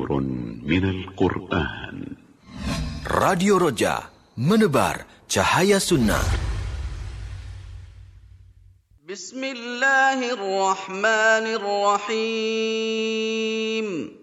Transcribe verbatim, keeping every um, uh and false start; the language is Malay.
حبر من القرآن. Radio Roja, menebar cahaya sunnah. Bismillahirrahmanirrahim.